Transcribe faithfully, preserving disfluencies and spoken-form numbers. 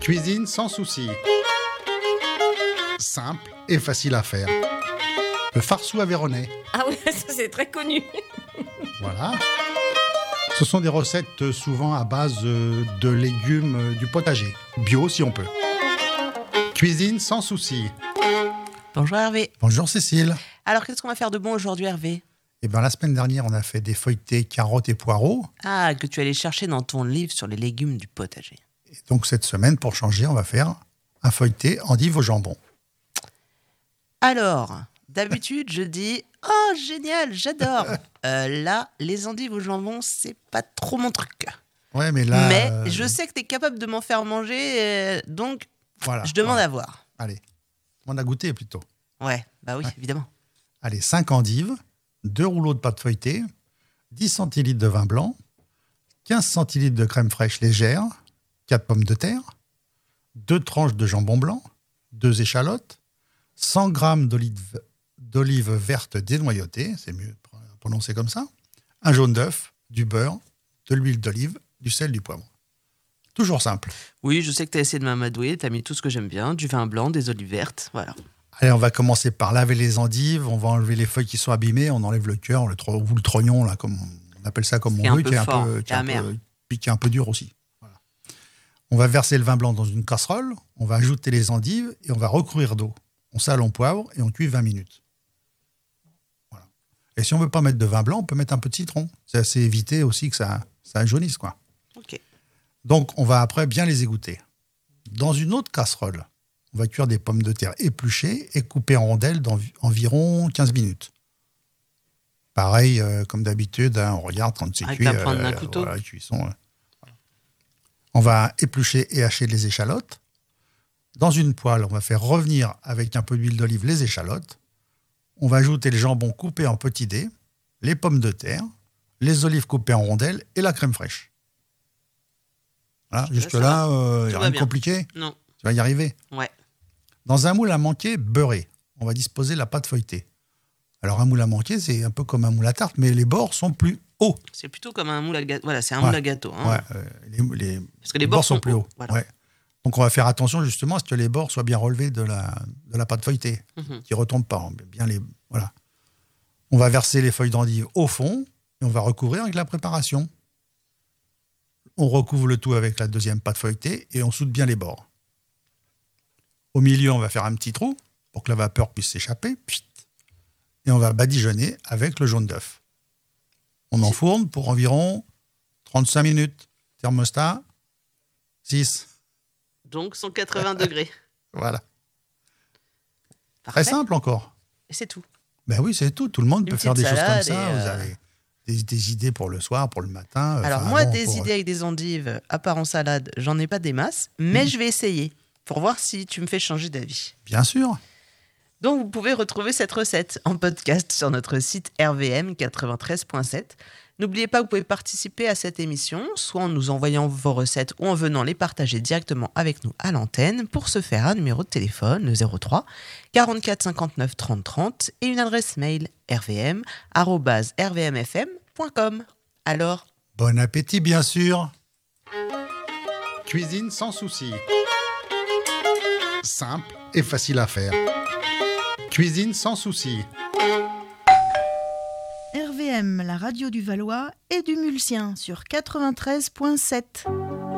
Cuisine sans souci. Simple et facile à faire. Le farceau aveyronnais. Ah oui, ça c'est très connu. Voilà. Ce sont des recettes souvent à base de légumes du potager. Bio si on peut. Cuisine sans souci. Bonjour Hervé. Bonjour Cécile. Alors qu'est-ce qu'on va faire de bon aujourd'hui Hervé ? Eh bien, la semaine dernière, on a fait des feuilletés carottes et poireaux. Ah, que tu allais chercher dans ton livre sur les légumes du potager. Et donc cette semaine, pour changer, on va faire un feuilleté endive au jambon. Alors, d'habitude, je dis « Oh, génial, j'adore !» euh, Là, les endives au jambon, c'est pas trop mon truc. Ouais, mais là... Mais euh, je sais que tu es capable de m'en faire manger, euh, donc voilà, je demande voilà. à voir. Allez, on a goûté plutôt. Ouais, bah oui, Ouais. évidemment. Allez, cinq endives, deux rouleaux de pâte feuilletée, dix centilitres de vin blanc, quinze centilitres de crème fraîche légère, quatre pommes de terre, deux tranches de jambon blanc, deux échalotes, cent grammes d'olive, d'olive verte dénoyautée, c'est mieux de prononcer comme ça, un jaune d'œuf, du beurre, de l'huile d'olive, du sel, du poivre. Toujours simple. Oui, je sais que tu as essayé de m'amadouer, tu as mis tout ce que j'aime bien, du vin blanc, des olives vertes, voilà. Allez, on va commencer par laver les endives, on va enlever les feuilles qui sont abîmées, on enlève le cœur, le tro- ou le trognon, là, comme on appelle ça comme Qui est on un veut, peu qui est un fort, peu, qui qui est est un amer. peu, puis qui est un peu dur aussi. Voilà. On va verser le vin blanc dans une casserole, on va ajouter les endives et on va recouvrir d'eau. On sale, on poivre et on cuit vingt minutes. Voilà. Et si on ne veut pas mettre de vin blanc, on peut mettre un peu de citron. C'est assez éviter aussi que ça, ça jaunisse, quoi. Ok. Donc, on va après bien les égoutter. Dans une autre casserole, on va cuire des pommes de terre épluchées et coupées en rondelles d'environ quinze minutes. Pareil, euh, comme d'habitude, hein, on regarde quand c'est Avec cuit. la pointe d'un couteau. Voilà, cuisson. euh, voilà. On va éplucher et hacher les échalotes. Dans une poêle, on va faire revenir avec un peu d'huile d'olive les échalotes. On va ajouter le jambon coupé en petits dés, les pommes de terre, les olives coupées en rondelles et la crème fraîche. Voilà, jusque-là, il n'y Tout a va rien de bien. compliqué. Non, Tu vas y arriver. ouais. Dans un moule à manquer beurré, on va disposer la pâte feuilletée. Alors un moule à manquer, c'est un peu comme un moule à tarte, mais les bords sont plus hauts. C'est plutôt comme un moule à gâteau. Voilà, c'est un Ouais. moule à gâteau. Hein. Ouais, euh, les, les- Parce que les bords sont plus hauts. Voilà. Ouais. Donc on va faire attention justement à ce que les bords soient bien relevés de la, de la pâte feuilletée, Mhm. qui ne retombent pas. Bien les, voilà. On va verser les feuilles d'endive au fond et on va recouvrir avec la préparation. On recouvre le tout avec la deuxième pâte feuilletée et on soude bien les bords. Au milieu, on va faire un petit trou pour que la vapeur puisse s'échapper. Pchit. Et on va badigeonner avec le jaune d'œuf. On enfourne pour environ trente-cinq minutes. Thermostat, six. Donc cent quatre-vingts degrés. Voilà. Parfait. Très simple encore. Et c'est tout. Ben oui, c'est tout. Tout le monde Une peut faire des petite choses comme salade ça. et, Vous euh, avez des, des idées pour le soir, pour le matin. Alors Enfin, moi, bon, des pour- idées avec des endives, à part en salade, j'en ai pas des masses, mais Mhm. je vais essayer pour voir si tu me fais changer d'avis. Bien sûr. Donc vous pouvez retrouver cette recette en podcast sur notre site R V M quatre-vingt-treize point sept. N'oubliez pas que vous pouvez participer à cette émission, soit en nous envoyant vos recettes ou en venant les partager directement avec nous à l'antenne. Pour ce faire, un numéro de téléphone, le zéro trois quarante-quatre cinquante-neuf trente trente et une adresse mail rvm arobase r v m f m point com. Alors, Bon appétit, bien sûr. Cuisine sans souci. Simple et facile à faire. Cuisine sans souci. R V M, la radio du Valois et du Mulsien sur quatre-vingt-treize point sept.